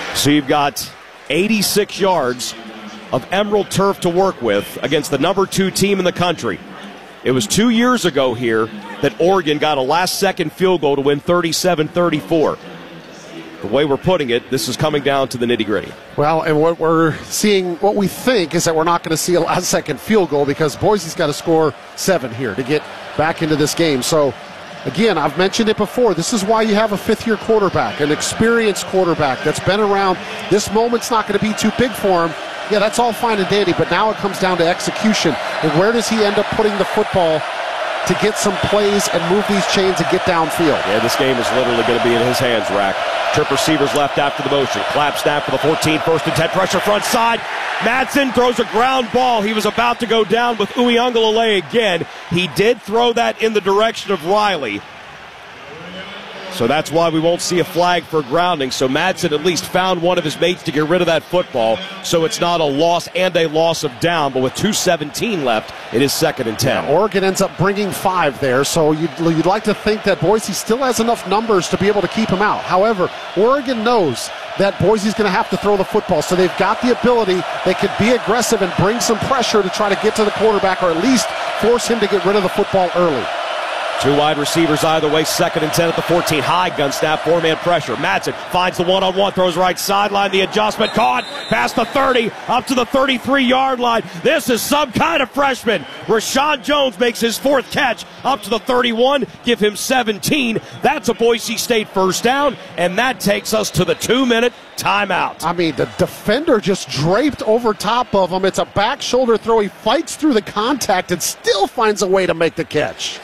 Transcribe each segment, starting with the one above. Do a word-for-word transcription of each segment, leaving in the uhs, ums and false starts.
So you've got eighty-six yards of Emerald turf to work with against the number two team in the country. It was two years ago here that Oregon got a last-second field goal to win thirty-seven thirty-four. The way we're putting it, this is coming down to the nitty-gritty. Well, and what we're seeing, what we think is that we're not going to see a last-second field goal because Boise's got to score seven here to get back into this game. So, again, I've mentioned it before. This is why you have a fifth-year quarterback, an experienced quarterback that's been around. This moment's not going to be too big for him. Yeah, that's all fine and dandy, but now it comes down to execution. And where does he end up putting the football to get some plays and move these chains and get downfield? Yeah, this game is literally going to be in his hands, Rack. Trip receivers left after the motion. Clap snap for the fourteen, first and ten, pressure front side. Madsen throws a ground ball. He was about to go down with Uiagalelei again. He did throw that in the direction of Riley. So that's why we won't see a flag for grounding. So Madsen at least found one of his mates to get rid of that football. So it's not a loss and a loss of down. But with two seventeen left, it is second and ten. Yeah, Oregon ends up bringing five there. So you'd, you'd like to think that Boise still has enough numbers to be able to keep him out. However, Oregon knows that Boise's going to have to throw the football. So they've got the ability. They could be aggressive and bring some pressure to try to get to the quarterback or at least force him to get rid of the football early. Two wide receivers either way, second and ten at the fourteen. High gun snap, four-man pressure. Madsen finds the one-on-one, throws right sideline. The adjustment caught past the thirty, up to the thirty-three-yard line. This is some kind of freshman. Rashawn Jones makes his fourth catch up to the thirty-one, give him seventeen. That's a Boise State first down, and that takes us to the two-minute timeout. I mean, the defender just draped over top of him. It's a back shoulder throw. He fights through the contact and still finds a way to make the catch.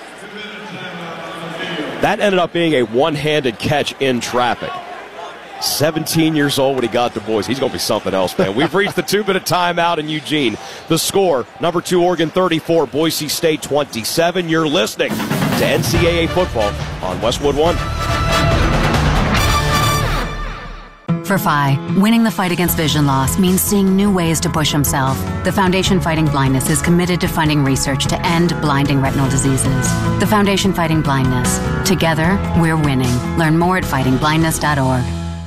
That ended up being a one-handed catch in traffic. seventeen years old when he got to Boise. He's going to be something else, man. We've reached the two-minute timeout in Eugene. The score, number two Oregon thirty-four, Boise State twenty-seven. You're listening to N C double A football on Westwood One. For Phi, winning the fight against vision loss means seeing new ways to push himself. The Foundation Fighting Blindness is committed to funding research to end blinding retinal diseases. The Foundation Fighting Blindness. Together, we're winning. Learn more at fighting blindness dot org.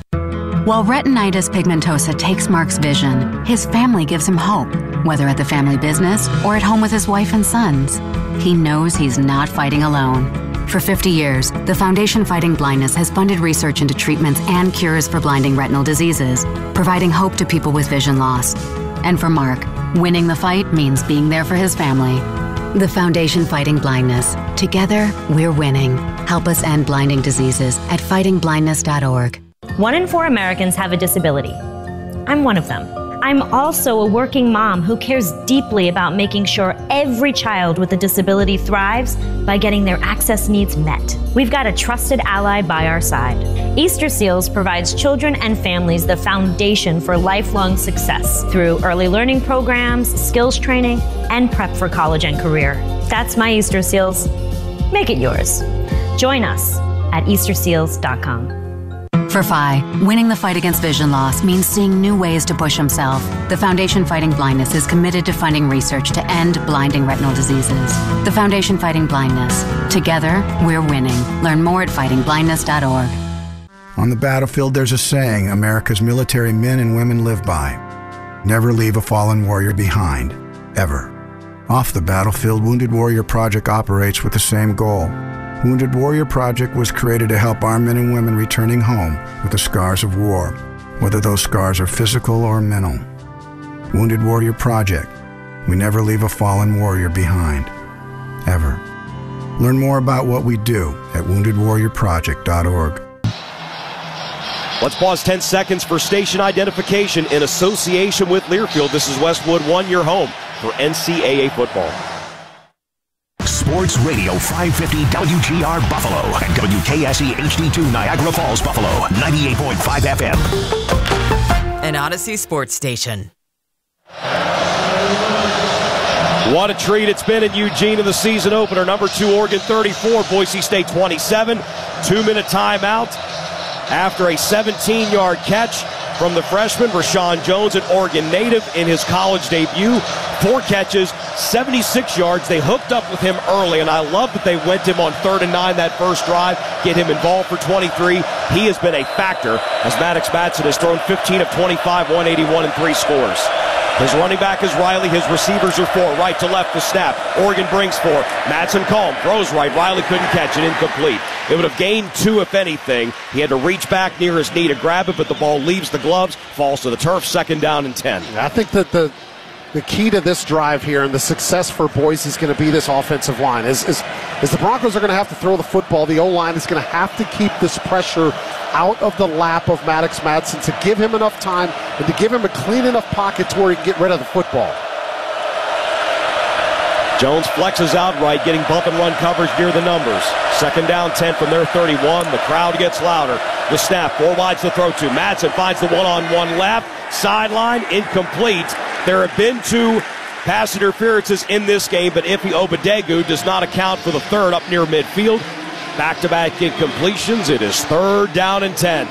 While retinitis pigmentosa takes Mark's vision, his family gives him hope, whether at the family business or at home with his wife and sons. He knows he's not fighting alone. For fifty years, the Foundation Fighting Blindness has funded research into treatments and cures for blinding retinal diseases, providing hope to people with vision loss. And for Mark, winning the fight means being there for his family. The Foundation Fighting Blindness. Together, we're winning. Help us end blinding diseases at fighting blindness dot org. One in four Americans have a disability. I'm one of them. I'm also a working mom who cares deeply about making sure every child with a disability thrives by getting their access needs met. We've got a trusted ally by our side. Easter Seals provides children and families the foundation for lifelong success through early learning programs, skills training, and prep for college and career. That's my Easter Seals. Make it yours. Join us at easter seals dot com. For Phi, winning the fight against vision loss means seeing new ways to push himself. The Foundation Fighting Blindness is committed to funding research to end blinding retinal diseases. The Foundation Fighting Blindness. Together, we're winning. Learn more at fighting blindness dot org. On the battlefield, there's a saying America's military men and women live by. Never leave a fallen warrior behind, ever. Off the battlefield, Wounded Warrior Project operates with the same goal. Wounded Warrior Project was created to help our men and women returning home with the scars of war, whether those scars are physical or mental. Wounded Warrior Project. We never leave a fallen warrior behind, ever. Learn more about what we do at wounded warrior project dot org. Let's pause ten seconds for station identification in association with Learfield. This is Westwood One, your home for N C double A football. Sports Radio five fifty W G R Buffalo and W K S E H D two Niagara Falls, Buffalo, ninety-eight point five F M. An Odyssey Sports Station. What a treat it's been in Eugene in the season opener. Number two, Oregon thirty-four, Boise State twenty-seven. Two-minute timeout after a seventeen-yard catch from the freshman, Rashawn Jones, an Oregon native in his college debut. Four catches, seventy-six yards. They hooked up with him early, and I love that they went him on third and nine that first drive, get him involved for twenty-three. He has been a factor as Maddox Madsen has thrown fifteen of twenty-five, one eighty-one, and three scores. His running back is Riley. His receivers are four. Right to left, the snap. Oregon brings four. Madsen calm, throws right. Riley couldn't catch it, incomplete. It would have gained two, if anything. He had to reach back near his knee to grab it, but the ball leaves the gloves, falls to the turf, second down and ten. I think that the the key to this drive here and the success for Boise is going to be this offensive line. As, as, as the Broncos are going to have to throw the football, the O-line is going to have to keep this pressure out of the lap of Maddox Madsen to give him enough time and to give him a clean enough pocket to where he can get rid of the football. Jones flexes out right, getting bump and run coverage near the numbers. Second down, ten from their thirty-one. The crowd gets louder. The snap, four wides to throw to. Madsen finds the one-on-one left. Sideline, incomplete. There have been two pass interferences in this game, but Ife Obadegu does not account for the third up near midfield. Back-to-back incompletions. It is third down and ten.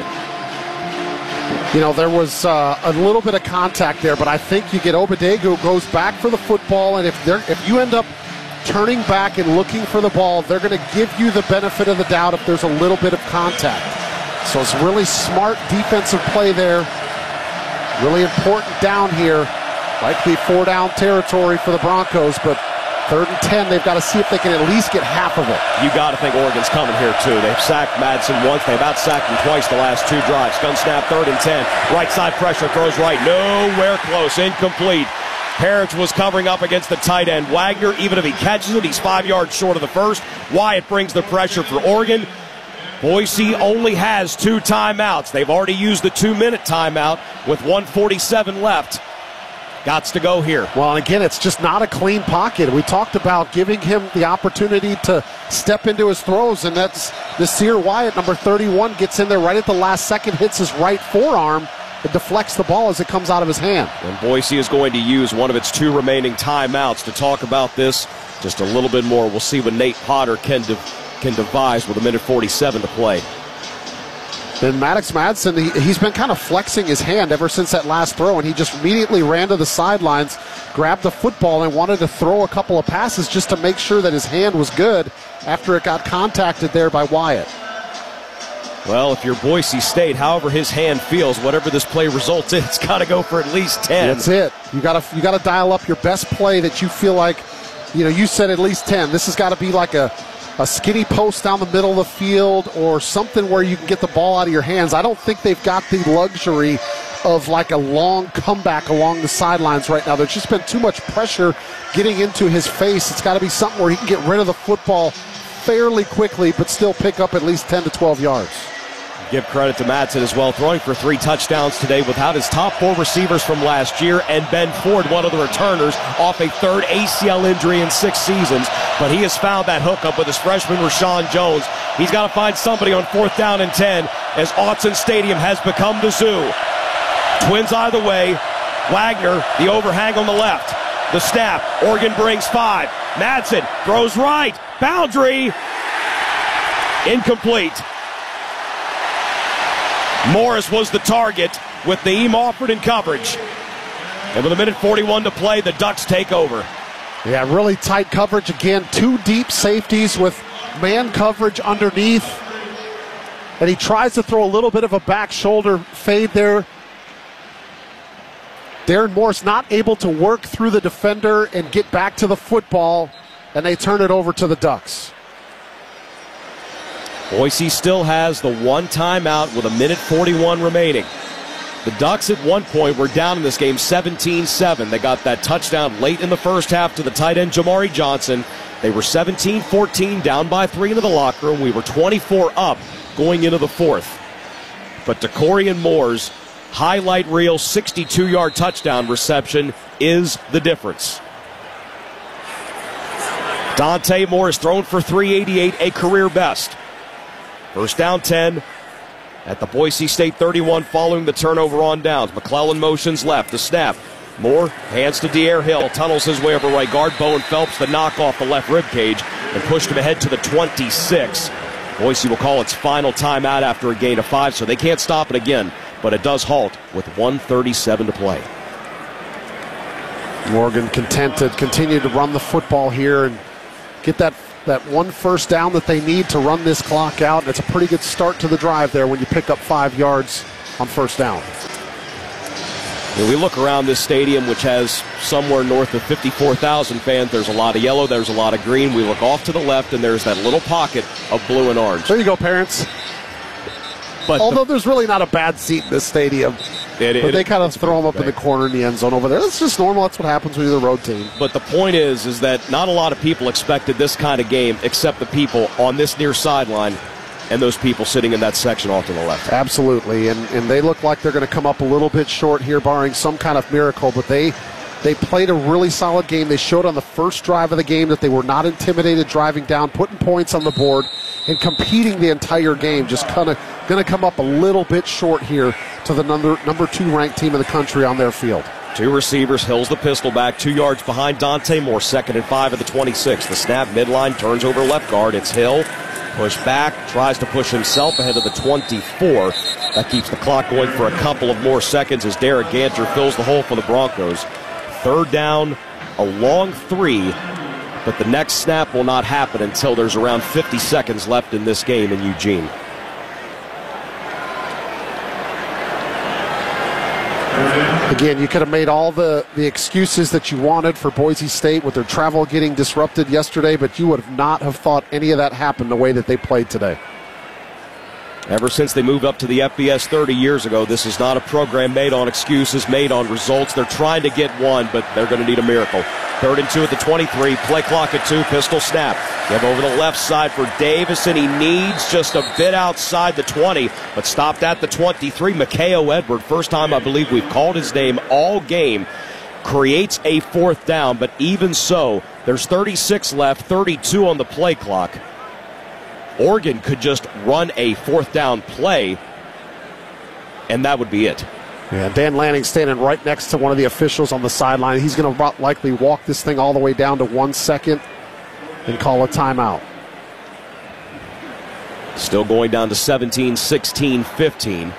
You know, there was uh, a little bit of contact there, but I think you get Obadegu goes back for the football, and if they're if you end up turning back and looking for the ball, they're going to give you the benefit of the doubt if there's a little bit of contact. So it's really smart defensive play there. Really important down here. Likely four down territory for the Broncos, but third and ten, they've got to see if they can at least get half of it. You got to think Oregon's coming here, too. They've sacked Madsen once. They've out-sacked him twice the last two drives. Gun snap, third and ten. Right side pressure, throws right. Nowhere close. Incomplete. Parrish was covering up against the tight end. Wagner, even if he catches it, he's five yards short of the first. Wyatt brings the pressure for Oregon. Boise only has two timeouts. They've already used the two-minute timeout with one forty-seven left. Gots to go here. Well, and again, it's just not a clean pocket. We talked about giving him the opportunity to step into his throws, and that's Nasir Wyatt, number thirty-one, gets in there right at the last second, hits his right forearm, and deflects the ball as it comes out of his hand. And Boise is going to use one of its two remaining timeouts to talk about this just a little bit more. We'll see what Nate Potter can, de- can devise with a minute forty-seven to play. Then Maddox Madsen, he, he's been kind of flexing his hand ever since that last throw, and he just immediately ran to the sidelines, grabbed the football, and wanted to throw a couple of passes just to make sure that his hand was good after it got contacted there by Wyatt. Well, if you're Boise State, however his hand feels, whatever this play results in, it's got to go for at least ten. That's it. You got to you got to dial up your best play that you feel like, you know, you said at least ten. This has got to be like a a skinny post down the middle of the field or something where you can get the ball out of your hands. I don't think they've got the luxury of like a long comeback along the sidelines right now. There's just been too much pressure getting into his face. It's got to be something where he can get rid of the football fairly quickly but still pick up at least ten to twelve yards. Give credit to Madsen as well, throwing for three touchdowns today without his top four receivers from last year, and Ben Ford, one of the returners, off a third A C L injury in six seasons. But he has found that hookup with his freshman Rashawn Jones. He's got to find somebody on fourth down and ten as Autzen Stadium has become the zoo. Twins either way. Wagner, the overhang on the left. The snap. Oregon brings five. Madsen throws right. Boundary. Incomplete. Morris was the target with Naeem Alford in coverage. And with a minute forty-one to play, the Ducks take over. Yeah, really tight coverage again. Two deep safeties with man coverage underneath. And he tries to throw a little bit of a back shoulder fade there. Darren Morris not able to work through the defender and get back to the football, and they turn it over to the Ducks. Boise still has the one timeout with a minute forty-one remaining. The Ducks at one point were down in this game seventeen seven. They got that touchdown late in the first half to the tight end Jamari Johnson. They were seventeen fourteen, down by three into the locker room. We were twenty-four up going into the fourth. But DeCorian Moore's highlight reel sixty-two-yard touchdown reception is the difference. Dante Moore has thrown for three eighty-eight, a career best. First down ten at the Boise State thirty-one following the turnover on downs. McClellan motions left. The snap. Moore hands to De'Air Hill. Tunnels his way over right guard. Bowen Phelps the knock off the left rib cage and pushed him ahead to the twenty-six. Boise will call its final timeout after a gain of five, so they can't stop it again. But it does halt with one thirty-seven to play. Morgan content to continue to run the football here and get that, that one first down that they need to run this clock out. And it's a pretty good start to the drive there when you pick up five yards on first down. When we look around this stadium, which has somewhere north of fifty-four thousand fans, there's a lot of yellow, there's a lot of green. We look off to the left, and there's that little pocket of blue and orange. There you go, parents. But Although the, there's really not a bad seat in this stadium. It, it, but they kind of throw them up in the corner in the end zone over there. That's just normal. That's what happens when you're the road team. But the point is, is that not a lot of people expected this kind of game except the people on this near sideline and those people sitting in that section off to the left. Absolutely. And, and they look like they're going to come up a little bit short here, barring some kind of miracle. But they they played a really solid game. They showed on the first drive of the game that they were not intimidated driving down, putting points on the board, and competing the entire game. Just kind of going to come up a little bit short here to the number number two ranked team in the country on their field. Two receivers, Hill's the pistol back, two yards behind Dante Moore, second and five at the twenty-six. The snap midline, turns over left guard. It's Hill, push back, tries to push himself ahead of the twenty-four. That keeps the clock going for a couple of more seconds as Derek Ganter fills the hole for the Broncos. Third down, a long three, but the next snap will not happen until there's around fifty seconds left in this game in Eugene. Again, you could have made all the, the excuses that you wanted for Boise State with their travel getting disrupted yesterday, but you would have not have thought any of that happened the way that they played today. Ever since they moved up to the F B S thirty years ago, this is not a program made on excuses, made on results. They're trying to get one, but they're going to need a miracle. Third and two at the twenty-three, play clock at two, pistol snap. Give over the left side for Davis, and he needs just a bit outside the twenty, but stopped at the twenty-three. Makeo Edward, first time I believe we've called his name all game, creates a fourth down, but even so, there's thirty-six left, thirty-two on the play clock. Oregon could just run a fourth down play, and that would be it. Yeah, Dan Lanning standing right next to one of the officials on the sideline. He's going to likely walk this thing all the way down to one second and call a timeout. Still going down to seventeen, sixteen, fifteen.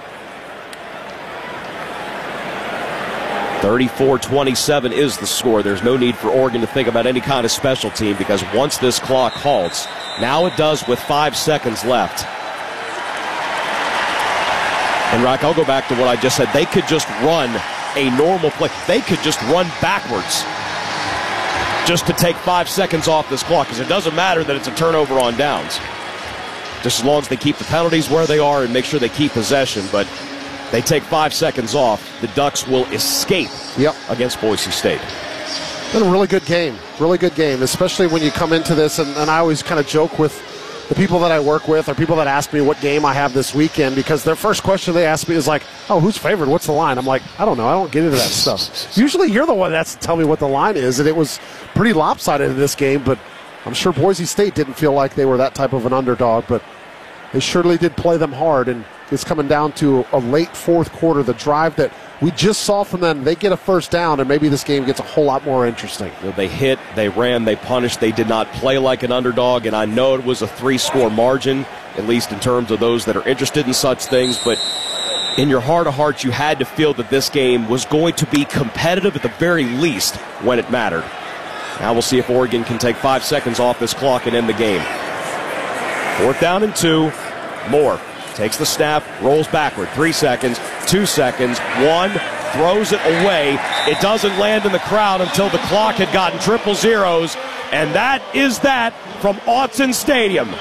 thirty-four twenty-seven is the score. There's no need for Oregon to think about any kind of special team because once this clock halts, now it does with five seconds left. And, Rock, I'll go back to what I just said. They could just run a normal play. They could just run backwards just to take five seconds off this clock because it doesn't matter that it's a turnover on downs. Just as long as they keep the penalties where they are and make sure they keep possession. But they take five seconds off, the Ducks will escape yep. against Boise State. Been a really good game, really good game, especially when you come into this, and, and I always kind of joke with the people that I work with or people that ask me what game I have this weekend because their first question they ask me is like, oh, who's favored? What's the line? I'm like, I don't know. I don't get into that stuff. Usually you're the one that's to tell me what the line is, and it was pretty lopsided in this game, but I'm sure Boise State didn't feel like they were that type of an underdog, but they surely did play them hard, and it's coming down to a late fourth quarter, the drive that we just saw from them. They get a first down, and maybe this game gets a whole lot more interesting. Well, they hit, they ran, they punished. They did not play like an underdog, and I know it was a three-score margin, at least in terms of those that are interested in such things, but in your heart of hearts, you had to feel that this game was going to be competitive at the very least when it mattered. Now we'll see if Oregon can take five seconds off this clock and end the game. Fourth down and two. Moore takes the snap, rolls backward. Three seconds, two seconds, one, throws it away. It doesn't land in the crowd until the clock had gotten triple zeros, and that is that from Autzen Stadium.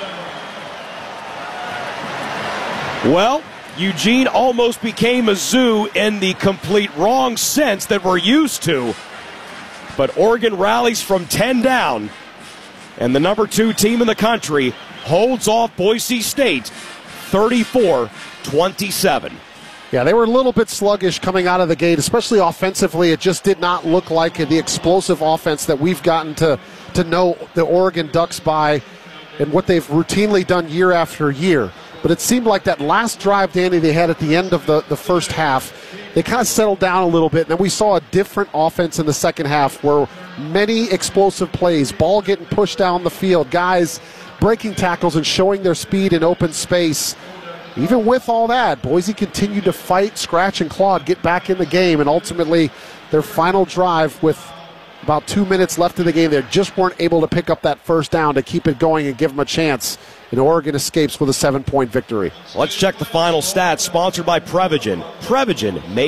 Well, Eugene almost became a zoo in the complete wrong sense that we're used to, but Oregon rallies from ten down, and the number two team in the country holds off Boise State thirty-four twenty-seven. Yeah, they were a little bit sluggish coming out of the gate, especially offensively. It just did not look like the explosive offense that we've gotten to, to know the Oregon Ducks by and what they've routinely done year after year. But it seemed like that last drive, Danny, they had at the end of the, the first half, they kind of settled down a little bit. And then we saw a different offense in the second half where many explosive plays, ball getting pushed down the field, guys breaking tackles and showing their speed in open space. Even with all that, Boise continued to fight, scratch, and claw, get back in the game, and ultimately their final drive with about two minutes left in the game. They just weren't able to pick up that first down to keep it going and give them a chance. And Oregon escapes with a seven-point victory. Let's check the final stats, sponsored by Prevagen. Prevagen made